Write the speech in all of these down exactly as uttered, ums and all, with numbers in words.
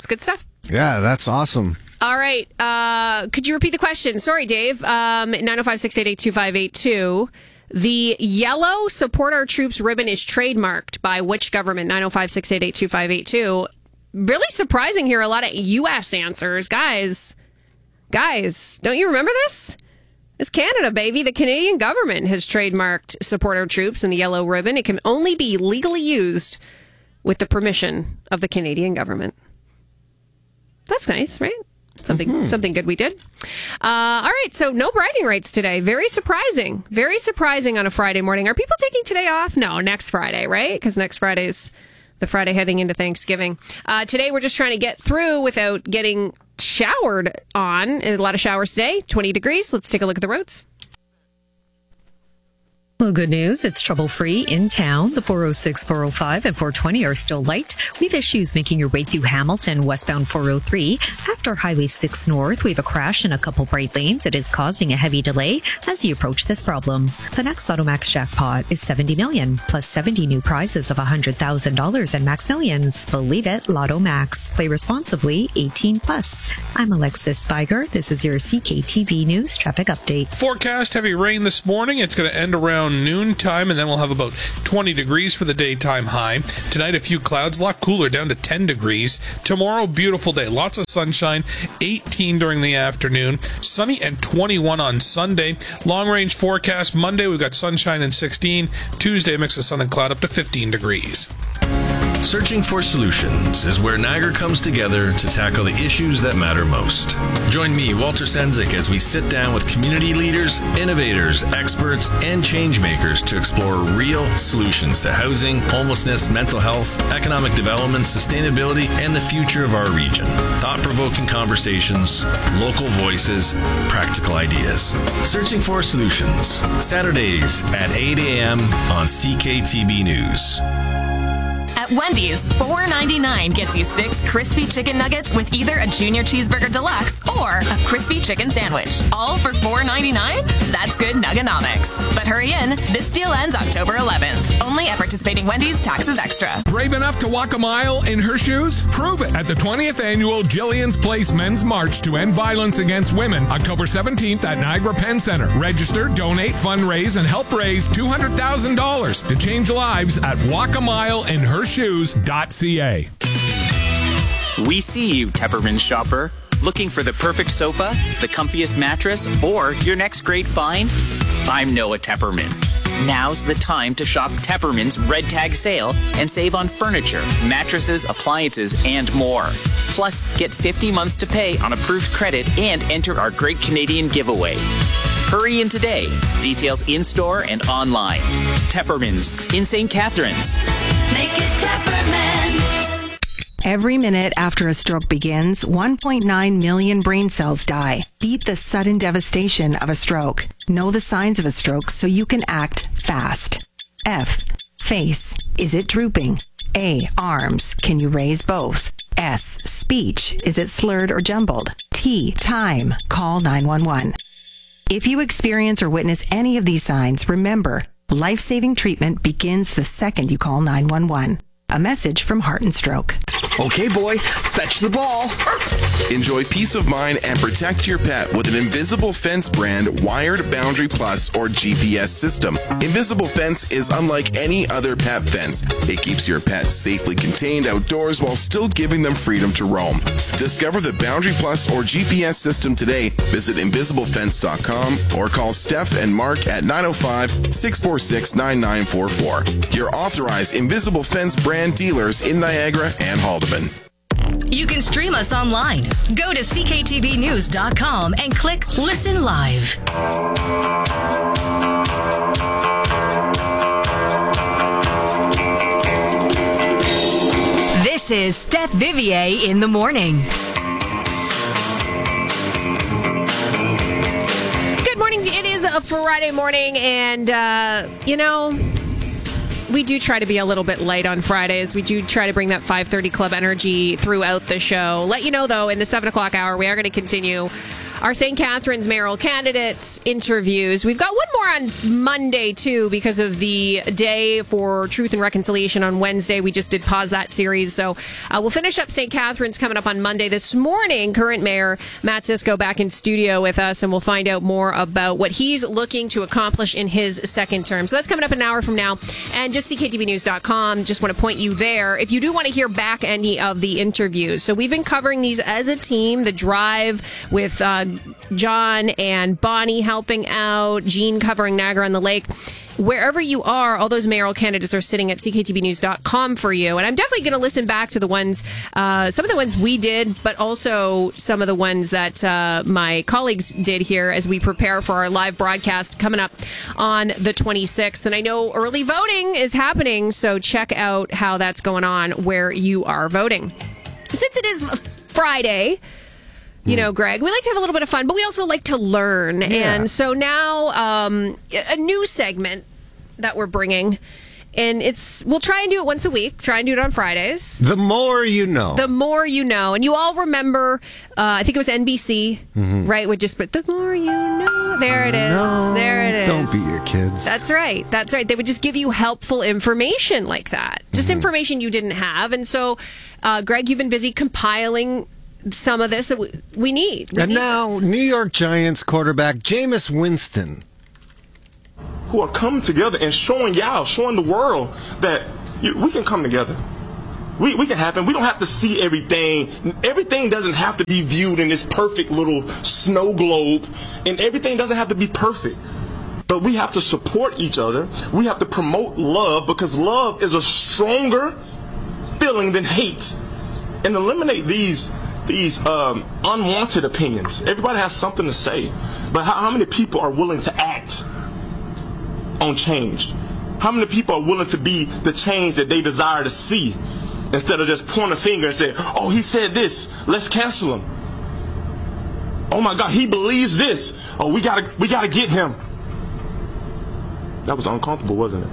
It's good stuff. Yeah, that's awesome. All right. Uh, could you repeat the question? Sorry, Dave. Um, nine oh five, six eight eight, two five eight two. The yellow Support Our Troops ribbon is trademarked by which government? nine oh five, six eight eight, two five eight two. Really surprising here. A lot of U S answers. Guys, guys, don't you remember this? It's Canada, baby. The Canadian government has trademarked Support Our Troops and the yellow ribbon. It can only be legally used with the permission of the Canadian government. That's nice, right? Something mm-hmm. something good we did. Uh, all right, so no bragging rights today. Very surprising. Very surprising on a Friday morning. Are people taking today off? No, next Friday, right? Because next Friday's the Friday heading into Thanksgiving. Uh, today we're just trying to get through without getting showered on. A lot of showers today, twenty degrees. Let's take a look at the roads. Well, good news. It's trouble-free in town. The four oh six, four oh five, and four twenty are still light. We've issues making your way through Hamilton, westbound four oh three. After Highway six North, we have a crash in a couple bright lanes. It is causing a heavy delay as you approach this problem. The next Lotto Max jackpot is seventy million dollars, plus seventy new prizes of one hundred thousand dollars and Max Millions. Believe it, Lotto Max. Play responsibly, eighteen plus. I'm Alexis Spiger. This is your C K T V News Traffic Update. Forecast heavy rain this morning. It's going to end around noon time, and then we'll have about twenty degrees for the daytime high. Tonight, a few clouds, a lot cooler, down to ten degrees. Tomorrow, beautiful day, lots of sunshine, eighteen during the afternoon, sunny and twenty-one on Sunday. Long range forecast Monday, we've got sunshine and sixteen. Tuesday, a mix of sun and cloud up to fifteen degrees. Searching for Solutions is where Niagara comes together to tackle the issues that matter most. Join me, Walter Senzik, as we sit down with community leaders, innovators, experts, and change makers to explore real solutions to housing, homelessness, mental health, economic development, sustainability, and the future of our region. Thought-provoking conversations, local voices, practical ideas. Searching for Solutions, Saturdays at eight a.m. on C K T B News. At Wendy's, four ninety-nine gets you six crispy chicken nuggets with either a Junior Cheeseburger Deluxe or a crispy chicken sandwich. All for four ninety-nine? That's good nuggonomics. But hurry in, this deal ends October eleventh. Only at participating Wendy's, taxes extra. Brave enough to walk a mile in her shoes? Prove it at the twentieth annual Jillian's Place Men's March to End Violence Against Women, October seventeenth at Niagara Penn Center. Register, donate, fundraise, and help raise two hundred thousand dollars to change lives at walk a mile in her shoes dot c a. We see you, Tepperman shopper. Looking for the perfect sofa, the comfiest mattress, or your next great find? I'm Noah Tepperman. Now's the time to shop Tepperman's Red Tag sale and save on furniture, mattresses, appliances, and more. Plus, get fifty months to pay on approved credit and enter our Great Canadian Giveaway. Hurry in today. Details in-store and online. Tepperman's in Saint Catharines. Make it Tepperman's. Every minute after a stroke begins, one point nine million brain cells die. Beat the sudden devastation of a stroke. Know the signs of a stroke so you can act fast. F. Face. Is it drooping? A. Arms. Can you raise both? S. Speech. Is it slurred or jumbled? T. Time. Call nine one one. If you experience or witness any of these signs, remember, life-saving treatment begins the second you call nine one one. A message from Heart and Stroke. Okay, boy, fetch the ball. Enjoy peace of mind and protect your pet with an Invisible Fence brand Wired Boundary Plus or G P S system. Invisible Fence is unlike any other pet fence. It keeps your pet safely contained outdoors while still giving them freedom to roam. Discover the Boundary Plus or G P S system today. Visit invisible fence dot com or call Steph and Mark at nine oh five, six four six, nine nine four four. Your authorized Invisible Fence brand dealers in Niagara and Haldeman. You can stream us online. Go to c k t v news dot com and click Listen Live. This is Steph Vivier in the morning. Good morning. It is a Friday morning, and, uh, you know... we do try to be a little bit light on Fridays. We do try to bring that five thirty Club energy throughout the show. Let you know, though, in the seven o'clock hour, we are going to continue our Saint Catharines mayoral candidates interviews. We've got one more on Monday, too, because of the Day for Truth and Reconciliation on Wednesday. We just did pause that series. So uh, we'll finish up Saint Catharines coming up on Monday. This morning, current mayor Matt Cisco back in studio with us, and we'll find out more about what he's looking to accomplish in his second term. So that's coming up an hour from now. And just C K T V news dot com. Just want to point you there if you do want to hear back any of the interviews. So we've been covering these as a team. The Drive with uh, John and Bonnie helping out, Jean covering Niagara on the Lake. Wherever you are, all those mayoral candidates are sitting at C K T V news dot com for you. And I'm definitely going to listen back to the ones, uh, some of the ones we did, but also some of the ones that uh, my colleagues did here as we prepare for our live broadcast coming up on the twenty-sixth. And I know early voting is happening, so check out how that's going on where you are voting. Since it is Friday, you know, Greg, we like to have a little bit of fun, but we also like to learn. Yeah. And so now um, a new segment that we're bringing, and it's we'll try and do it once a week, try and do it on Fridays. The more you know. The more you know. And you all remember, uh, I think it was N B C, mm-hmm. right, would just put, the more you know. There it is. No, there it is. Don't beat your kids. That's right. That's right. They would just give you helpful information like that. Just mm-hmm. information you didn't have. And so, uh, Greg, you've been busy compiling some of this that we need. We and need now, this. New York Giants quarterback Jameis Winston, who are coming together and showing y'all, showing the world that you, we can come together. We, we can happen. We don't have to see everything. Everything doesn't have to be viewed in this perfect little snow globe, and everything doesn't have to be perfect. But we have to support each other. We have to promote love, because love is a stronger feeling than hate. And eliminate these these um, unwanted opinions. Everybody has something to say, but how, how many people are willing to act on change? How many people are willing to be the change that they desire to see, instead of just pointing a finger and say, oh, he said this, let's cancel him. Oh my God, he believes this. Oh, we gotta we gotta get him. That was uncomfortable, wasn't it?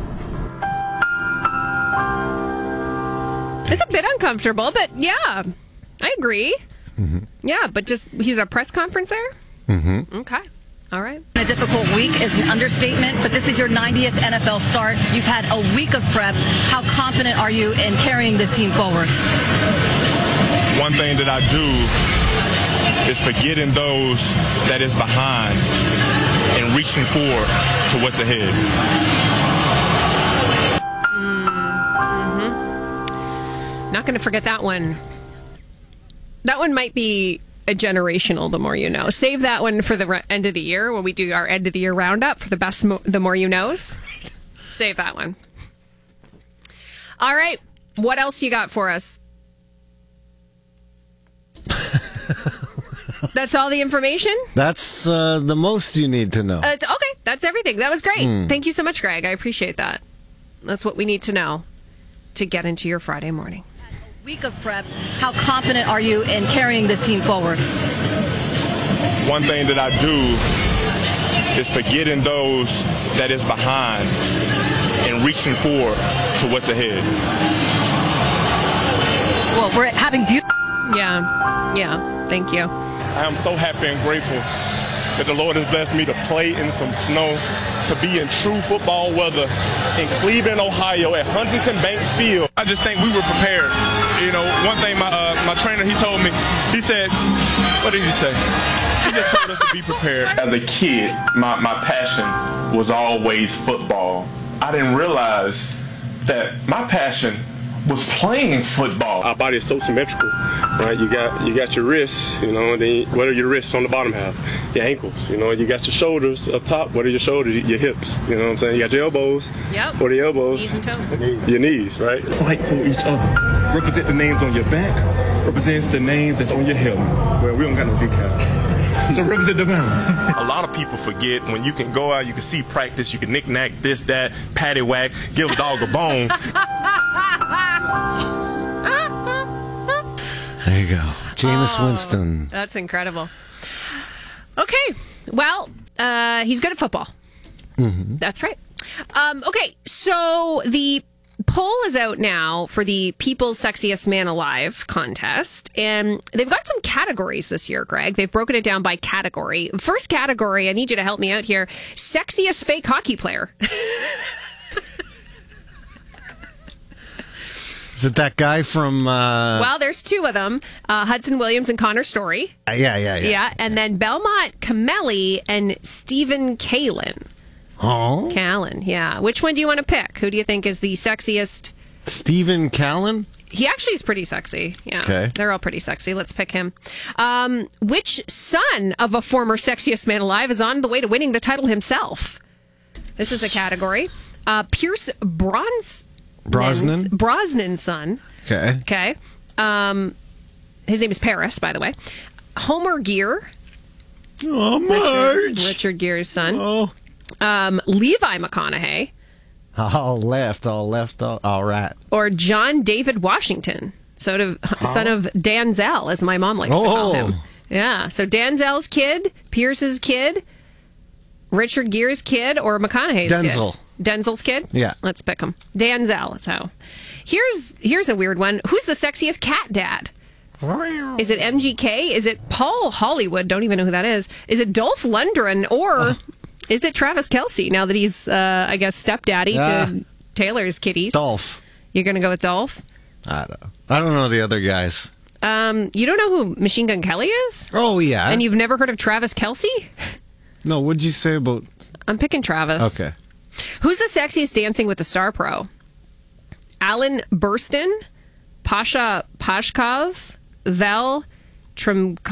It's a bit uncomfortable, but yeah, I agree. Mm-hmm. Yeah, but just, he's at a press conference there? Mm-hmm. Okay. All right. A difficult week is an understatement, but this is your ninetieth N F L start. You've had a week of prep. How confident are you in carrying this team forward? One thing that I do is forgetting those that is behind and reaching forward to what's ahead. Mm-hmm. Not going to forget that one. That one might be a generational, the more you know. Save that one for the re- end of the year when we do our end of the year roundup for the best, mo- the more you knows. Save that one. All right. What else you got for us? That's all the information? That's uh, the most you need to know. Uh, it's, okay. That's everything. That was great. Mm. Thank you so much, Greg. I appreciate that. That's what we need to know to get into your Friday morning. Week of prep. How confident are you in carrying this team forward? One thing that I do is forgetting those that is behind and reaching forward to what's ahead. Well, we're having beautiful. Yeah. Yeah. Thank you. I am so happy and grateful that the Lord has blessed me to play in some snow, to be in true football weather in Cleveland, Ohio, at Huntington Bank Field. I just think we were prepared. You know, one thing my uh, my trainer, he told me, he said, what did he say? He just told us to be prepared. As a kid, my, my passion was always football. I didn't realize that my passion was playing football. Our body is so symmetrical, right? You got you got your wrists, you know, and then what are your wrists on the bottom half? Your ankles, you know, you got your shoulders up top. What are your shoulders? Your hips, you know what I'm saying? You got your elbows. Yep. What are your elbows? Knees and toes. Your knees, right? Fight for each other. Represent the names on your back. Represents the names that's on your helmet. Well, we don't got no big cap. So represent the mountains. A lot of people forget when you can go out, you can see practice, you can knick-knack this, that, patty whack, give a dog a bone. There you go. Jameis oh, Winston. That's incredible. Okay. Well, uh, he's good at football. Mm-hmm. That's right. Um, okay. So the poll is out now for the People's Sexiest Man Alive contest, and they've got some categories this year, Greg. They've broken it down by category. First category, I need you to help me out here. Sexiest fake hockey player. Is it that guy from... Uh... Well, there's two of them. Uh, Hudson Williams and Connor Story. Uh, yeah, yeah, yeah. Yeah, and then Belmont Camelli and Stephen Kalin. Oh? Callan, yeah. Which one do you want to pick? Who do you think is the sexiest? Stephen Callan? He actually is pretty sexy. Yeah. Okay. They're all pretty sexy. Let's pick him. Um, which son of a former Sexiest Man Alive is on the way to winning the title himself? This is a category. Uh, Pierce Brons- Brosnan? Brosnan's son. Okay. Okay. Um, his name is Paris, by the way. Homer Gear. Oh, Marge. Richard, Richard Gere's son. Oh. Um, Levi McConaughey. All left, all left, all, all right. Or John David Washington, sort of son of Danzel, as my mom likes to call him. Yeah, so Danzel's kid, Pierce's kid, Richard Gere's kid, or McConaughey's Denzel. kid. Denzel's kid? Yeah. Let's pick him. Danzel. So here's here's a weird one. Who's the sexiest cat dad? Is it M G K? Is it Paul Hollywood? Don't even know who that is. Is it Dolph Lundgren? Or oh. is it Travis Kelce, now that he's, uh, I guess, stepdaddy Ah. to Taylor's kitties? Dolph. You're going to go with Dolph? I don't, I don't know the other guys. Um, you don't know who Machine Gun Kelly is? Oh, yeah. And you've never heard of Travis Kelce? No, what'd you say about... I'm picking Travis. Okay. Who's the sexiest Dancing with the Star Pro? Alan Burston, Pasha Pashkov, Val Trim.